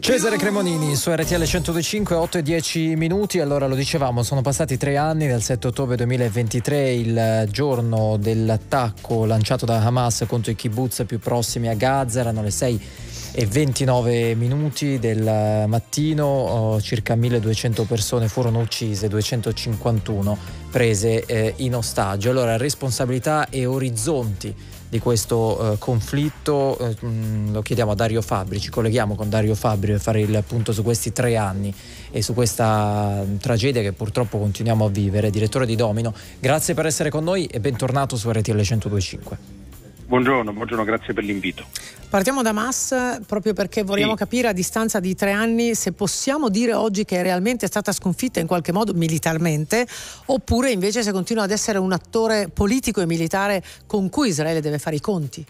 Cesare Cremonini su RTL 102.5, 8:10. Allora, lo dicevamo, sono passati 3 anni dal 7 ottobre 2023, il giorno dell'attacco lanciato da Hamas contro i kibbutz più prossimi a Gaza. Erano le 6:29 del mattino, circa 1200 persone furono uccise, 251 prese in ostaggio. Allora, responsabilità e orizzonti di questo conflitto lo chiediamo a Dario Fabbri. Ci colleghiamo con Dario Fabbri per fare il punto su questi 3 anni e su questa tragedia che purtroppo continuiamo a vivere. Direttore di Domino, grazie per essere con noi e bentornato su RTL 102.5. Buongiorno, grazie per l'invito. Partiamo da Hamas proprio perché vogliamo capire, a distanza di 3 anni, se possiamo dire oggi che realmente è stata sconfitta in qualche modo militarmente, oppure invece se continua ad essere un attore politico e militare con cui Israele deve fare i conti.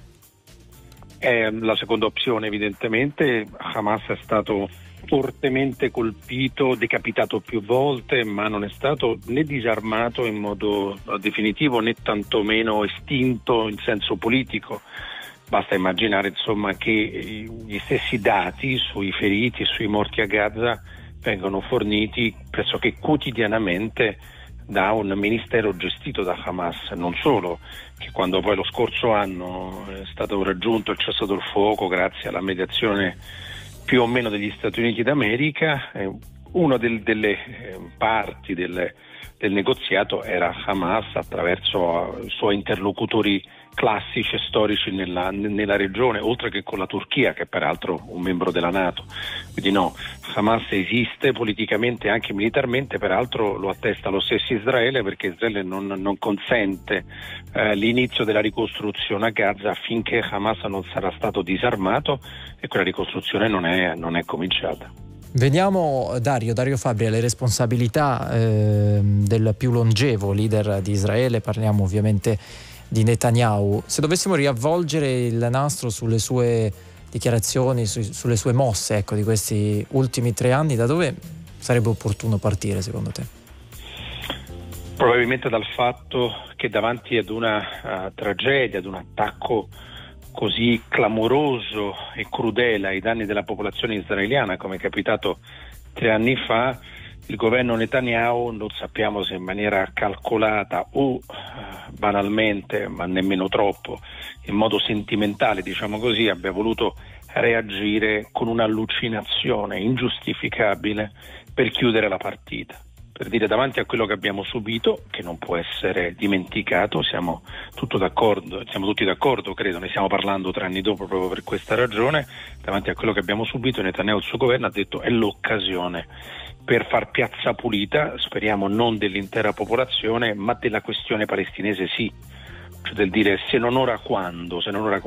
È la seconda opzione, evidentemente. Hamas è stato fortemente colpito, decapitato più volte, ma non è stato né disarmato in modo definitivo né tantomeno estinto in senso politico. Basta immaginare insomma che gli stessi dati sui feriti e sui morti a Gaza vengono forniti pressoché quotidianamente da un ministero gestito da Hamas. Non solo, che quando poi lo scorso anno è stato raggiunto il cessate il fuoco grazie alla mediazione più o meno degli Stati Uniti d'America, una delle parti del negoziato era Hamas attraverso i suoi interlocutori classici e storici nella regione, oltre che con la Turchia, che è peraltro un membro della NATO. Quindi no, Hamas esiste politicamente e anche militarmente, peraltro lo attesta lo stesso Israele, perché Israele non consente l'inizio della ricostruzione a Gaza finché Hamas non sarà stato disarmato, e quella ricostruzione non è cominciata. Veniamo, Dario Fabbri, alle responsabilità del più longevo leader di Israele. Parliamo ovviamente di Netanyahu. Se dovessimo riavvolgere il nastro sulle sue dichiarazioni, sulle sue mosse, di questi ultimi 3 anni, da dove sarebbe opportuno partire secondo te? Probabilmente dal fatto che davanti ad una tragedia, ad un attacco così clamoroso e crudele ai danni della popolazione israeliana, come è capitato 3 anni fa, il governo Netanyahu, non sappiamo se in maniera calcolata o banalmente, ma nemmeno troppo, in modo sentimentale, diciamo così, abbia voluto reagire con un'allucinazione ingiustificabile per chiudere la partita. Per dire, davanti a quello che abbiamo subito, che non può essere dimenticato, siamo tutti d'accordo, credo, ne stiamo parlando 3 anni dopo proprio per questa ragione. Davanti a quello che abbiamo subito, Netanyahu e il suo governo ha detto: è l'occasione per far piazza pulita, speriamo non dell'intera popolazione, ma della questione palestinese, sì. Cioè del dire, se non ora quando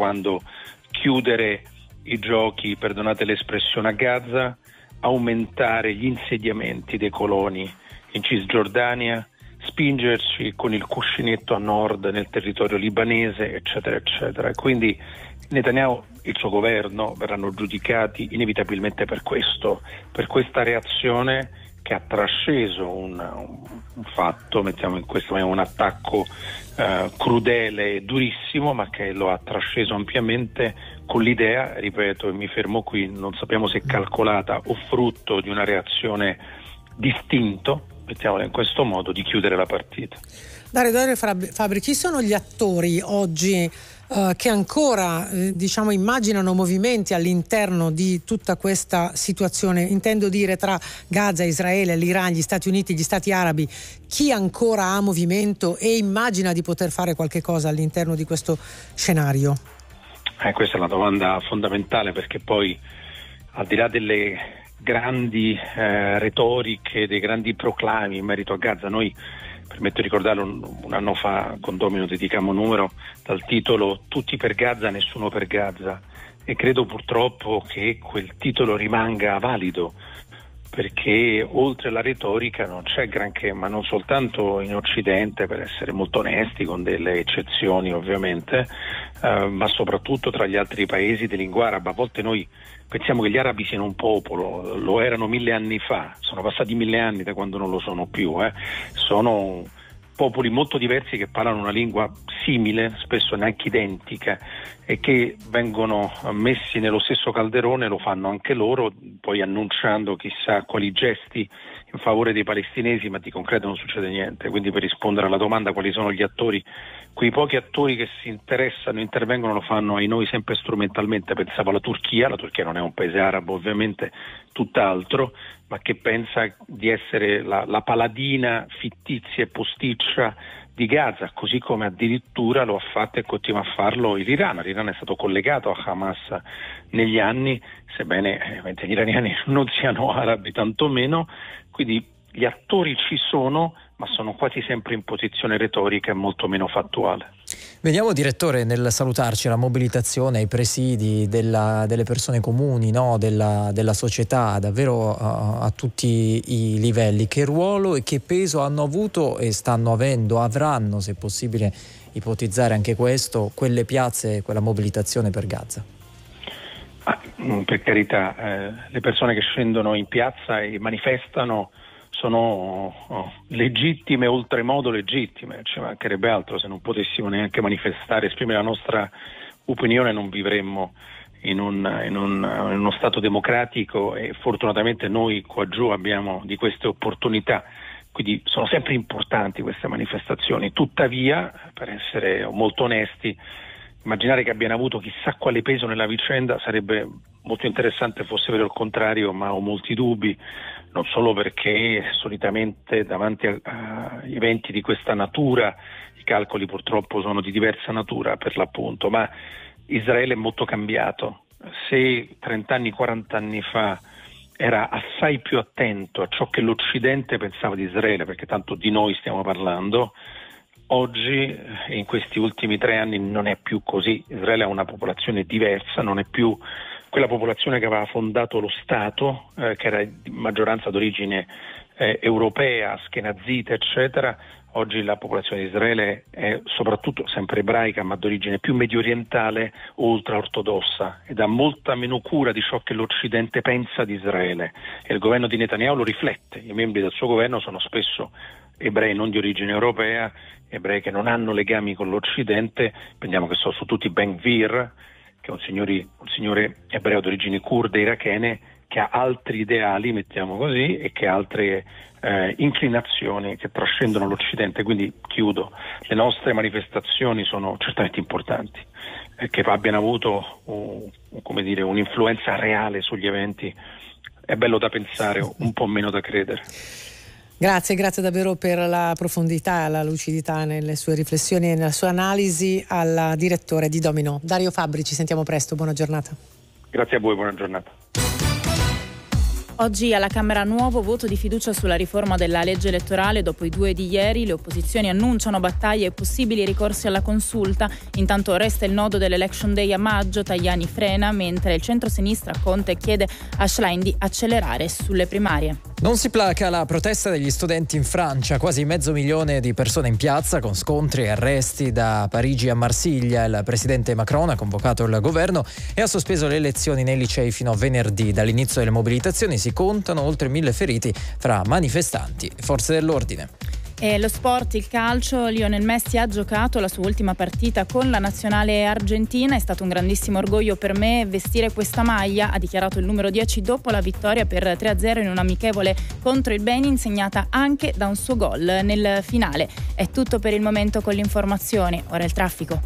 chiudere i giochi, perdonate l'espressione, a Gaza, aumentare gli insediamenti dei coloni in Cisgiordania, spingerci con il cuscinetto a nord nel territorio libanese, eccetera, eccetera. E quindi Netanyahu e il suo governo verranno giudicati inevitabilmente per questo, per questa reazione che ha trasceso un fatto, mettiamo in questo momento un attacco crudele e durissimo, ma che lo ha trasceso ampiamente con l'idea, ripeto e mi fermo qui, non sappiamo se calcolata o frutto di una reazione distinto, mettiamola in questo modo, di chiudere la partita. Dario Fabbri, chi sono gli attori oggi che ancora immaginano movimenti all'interno di tutta questa situazione? Intendo dire, tra Gaza, Israele, l'Iran, gli Stati Uniti, gli Stati Arabi, chi ancora ha movimento e immagina di poter fare qualche cosa all'interno di questo scenario? Questa è la domanda fondamentale, perché poi, al di là delle grandi retoriche, dei grandi proclami in merito a Gaza, noi, permetto di ricordarlo, un anno fa con Domino dedicammo un numero dal titolo "Tutti per Gaza, nessuno per Gaza", e credo purtroppo che quel titolo rimanga valido, perché oltre alla retorica non c'è granché, ma non soltanto in Occidente, per essere molto onesti, con delle eccezioni ovviamente, ma soprattutto tra gli altri paesi di lingua araba. A volte noi pensiamo che gli arabi siano un popolo, lo erano 1000 anni fa, sono passati 1000 anni da quando non lo sono più, sono popoli molto diversi che parlano una lingua simile, spesso neanche identica, e che vengono messi nello stesso calderone, lo fanno anche loro, poi annunciando chissà quali gesti in favore dei palestinesi, ma di concreto non succede niente. Quindi, per rispondere alla domanda quali sono gli attori, quei pochi attori che si interessano, intervengono, lo fanno ai noi sempre strumentalmente. Pensavo alla Turchia, la Turchia non è un paese arabo ovviamente, tutt'altro, ma che pensa di essere la paladina fittizia e posticcia di Gaza, così come addirittura lo ha fatto e continua a farlo l'Iran. L'Iran è stato collegato a Hamas negli anni, sebbene gli iraniani non siano arabi tantomeno, quindi gli attori ci sono, ma sono quasi sempre in posizione retorica e molto meno fattuale. Vediamo, direttore, nel salutarci, la mobilitazione ai presidi delle persone comuni, no? della società, davvero a tutti i livelli. Che ruolo e che peso hanno avuto e stanno avendo, avranno, se è possibile ipotizzare anche questo, quelle piazze, quella mobilitazione per Gaza? Per carità, le persone che scendono in piazza e manifestano sono legittime, oltremodo legittime, ci mancherebbe altro. Se non potessimo neanche manifestare, esprimere la nostra opinione, non vivremmo in uno stato democratico, e fortunatamente noi qua giù abbiamo di queste opportunità, quindi sono sempre importanti queste manifestazioni. Tuttavia, per essere molto onesti, immaginare che abbiano avuto chissà quale peso nella vicenda sarebbe molto interessante fosse vero il contrario, ma ho molti dubbi, non solo perché solitamente davanti a eventi di questa natura i calcoli purtroppo sono di diversa natura per l'appunto, ma Israele è molto cambiato. Se 30 anni, 40 anni fa era assai più attento a ciò che l'Occidente pensava di Israele, perché tanto di noi stiamo parlando, oggi, in questi ultimi 3 anni, non è più così. Israele ha una popolazione diversa, non è più quella popolazione che aveva fondato lo Stato, che era di maggioranza d'origine europea, askenazita, eccetera. Oggi la popolazione di Israele è soprattutto sempre ebraica, ma d'origine più medio orientale o ultraortodossa, ed ha molta meno cura di ciò che l'Occidente pensa di Israele, e il governo di Netanyahu lo riflette. I membri del suo governo sono spesso ebrei non di origine europea, ebrei che non hanno legami con l'Occidente. Prendiamo che so su tutti Ben Gvir, che è un signore ebreo di origini kurde irachene, che ha altri ideali, mettiamo così, e che ha altre inclinazioni che trascendono l'Occidente. Quindi chiudo, le nostre manifestazioni sono certamente importanti, che abbiano avuto un'influenza reale sugli eventi è bello da pensare, un po' meno da credere. Grazie davvero per la profondità e la lucidità nelle sue riflessioni e nella sua analisi al direttore di Domino, Dario Fabbri. Ci sentiamo presto, buona giornata. Grazie a voi, buona giornata. Oggi alla Camera nuovo voto di fiducia sulla riforma della legge elettorale. Dopo i 2 di ieri le opposizioni annunciano battaglie e possibili ricorsi alla consulta. Intanto resta il nodo dell'Election Day a maggio. Tajani frena, mentre il centro-sinistra Conte chiede a Schlein di accelerare sulle primarie. Non si placa la protesta degli studenti in Francia, quasi 500.000 di persone in piazza con scontri e arresti da Parigi a Marsiglia. Il presidente Macron ha convocato il governo e ha sospeso le lezioni nei licei fino a venerdì. Dall'inizio delle mobilitazioni si contano oltre 1.000 feriti fra manifestanti e forze dell'ordine. E lo sport, il calcio, Lionel Messi ha giocato la sua ultima partita con la nazionale argentina. È stato un grandissimo orgoglio per me vestire questa maglia, ha dichiarato il numero 10 dopo la vittoria per 3-0 in un amichevole contro il Benin, segnata anche da un suo gol nel finale. È tutto per il momento con l'informazione, ora il traffico.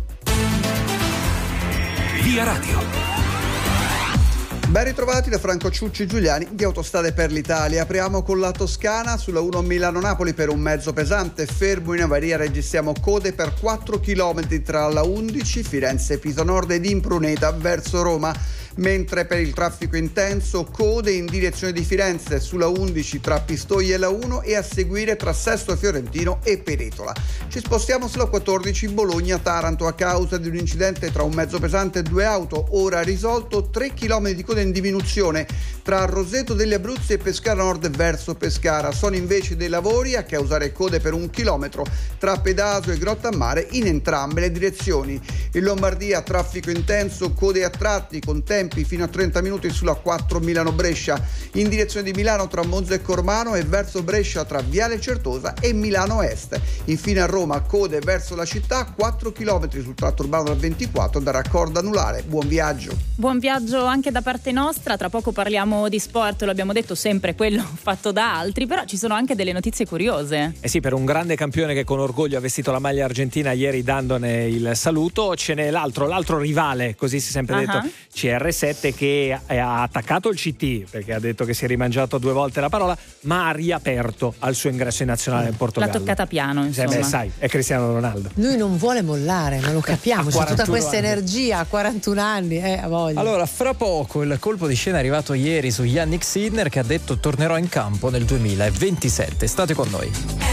Via Radio. Ben ritrovati da Franco Ciucci Giuliani di Autostrade per l'Italia. Apriamo con la Toscana sulla 1 Milano-Napoli per un mezzo pesante fermo in avaria. Registriamo code per 4 km tra la 11 Firenze-Pisa Nord ed Impruneta verso Roma, mentre per il traffico intenso code in direzione di Firenze sulla 11 tra Pistoia e la 1 e a seguire tra Sesto Fiorentino e Peretola. Ci spostiamo sulla 14 Bologna-Taranto a causa di un incidente tra un mezzo pesante e 2 auto, ora risolto. 3 km di coda in diminuzione tra Roseto degli Abruzzi e Pescara Nord verso Pescara. Sono invece dei lavori a causare code per 1 chilometro tra Pedaso e Grottammare in entrambe le direzioni. In Lombardia traffico intenso, code a tratti con tempi tempi fino a 30 minuti sulla 4 Milano-Brescia in direzione di Milano tra Monza e Cormano e verso Brescia tra Viale Certosa e Milano Est. Infine a Roma code verso la città, 4 km sul tratto urbano del 24 da raccordo anulare. Buon viaggio. Buon viaggio anche da parte nostra. Tra poco parliamo di sport, lo abbiamo detto, sempre quello fatto da altri, però ci sono anche delle notizie curiose. Eh sì, per un grande campione che con orgoglio ha vestito la maglia argentina ieri dandone il saluto, ce n'è l'altro rivale, così si è sempre detto, CR7, che ha attaccato il CT perché ha detto che si è rimangiato 2 volte la parola, ma ha riaperto al suo ingresso in nazionale in Portogallo. L'ha toccata piano, insomma. Beh, sai, è Cristiano Ronaldo. Lui non vuole mollare, ma lo capiamo, c'è tutta questa energia a 41 anni, a voglia. Allora, fra poco il colpo di scena è arrivato ieri su Yannick Sinner, che ha detto tornerò in campo nel 2027. State con noi.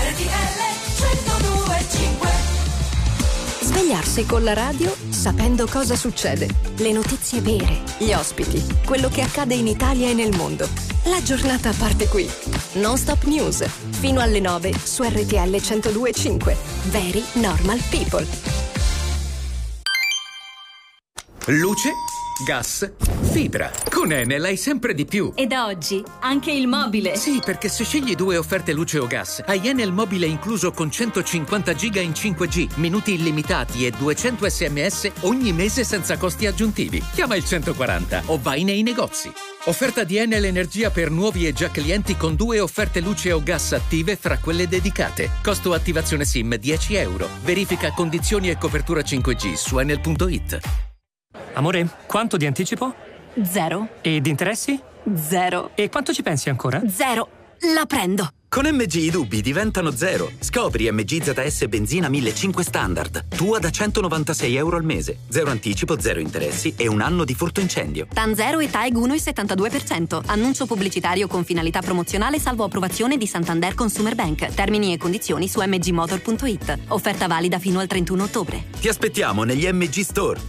Svegliarsi con la radio sapendo cosa succede, le notizie vere, gli ospiti, quello che accade in Italia e nel mondo. La giornata parte qui. Non Stop News, fino alle 9 su RTL 102.5. Very Normal People. Luce, gas, fibra. Con Enel hai sempre di più. E da oggi anche il mobile. Sì, perché se scegli 2 offerte luce o gas, hai Enel mobile incluso con 150 giga in 5G, minuti illimitati e 200 SMS ogni mese senza costi aggiuntivi. Chiama il 140 o vai nei negozi. Offerta di Enel Energia per nuovi e già clienti con 2 offerte luce o gas attive fra quelle dedicate. Costo attivazione SIM €10. Verifica condizioni e copertura 5G su enel.it. Amore, quanto di anticipo? 0. E di interessi? 0. E quanto ci pensi ancora? 0. La prendo. Con MG i dubbi diventano 0. Scopri MG ZS Benzina 1500 Standard. Tua da €196 al mese. 0 anticipo, 0 interessi e 1 anno di furto incendio. TAN 0 e TAEG 1,72%. Annuncio pubblicitario con finalità promozionale salvo approvazione di Santander Consumer Bank. Termini e condizioni su mgmotor.it. Offerta valida fino al 31 ottobre. Ti aspettiamo negli MG Store.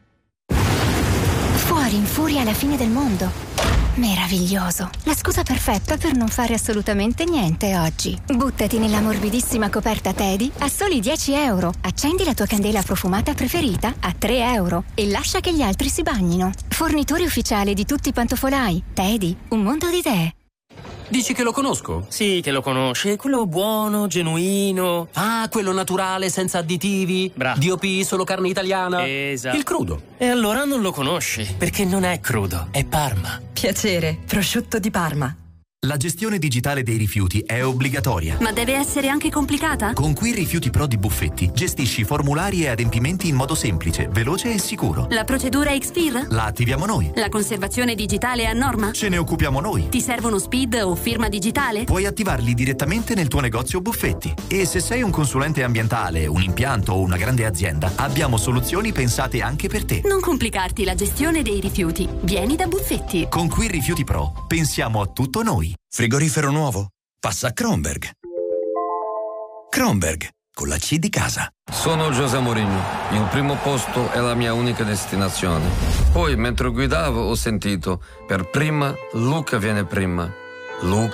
Fuori in furia alla fine del mondo. Meraviglioso. La scusa perfetta per non fare assolutamente niente oggi. Buttati nella morbidissima coperta Teddy a soli €10. Accendi la tua candela profumata preferita a €3 e lascia che gli altri si bagnino. Fornitore ufficiale di tutti i pantofolai. Teddy, un mondo di idee. Dici che lo conosco? Sì, che lo conosce. Quello buono, genuino. Ah, quello naturale, senza additivi. Bravo. DOP, solo carne italiana. Esatto. Il crudo. E allora non lo conosce, perché non è crudo, è Parma. Piacere, prosciutto di Parma. La gestione digitale dei rifiuti è obbligatoria. Ma deve essere anche complicata? Con Qui Rifiuti Pro di Buffetti gestisci formulari e adempimenti in modo semplice, veloce e sicuro. La procedura Xpeer? La attiviamo noi. La conservazione digitale è a norma? Ce ne occupiamo noi. Ti servono SPID o firma digitale? Puoi attivarli direttamente nel tuo negozio Buffetti. E se sei un consulente ambientale, un impianto o una grande azienda, abbiamo soluzioni pensate anche per te. Non complicarti la gestione dei rifiuti. Vieni da Buffetti. Con Qui Rifiuti Pro pensiamo a tutto noi. Frigorifero nuovo? Passa a Kronberg. Kronberg, con la C di casa. Sono José Mourinho. Il primo posto è la mia unica destinazione. Poi, mentre guidavo, ho sentito: per prima, Luca viene prima. Luca